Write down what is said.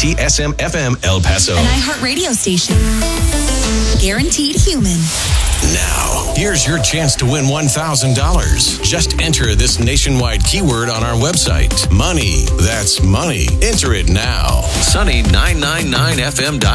WTSM FM El Paso. An iHeartRadio station. Guaranteed human. Now, here's your chance to win $1,000. Just enter this nationwide keyword on our website. Money. That's money. Enter it now. Sunny999FM.com.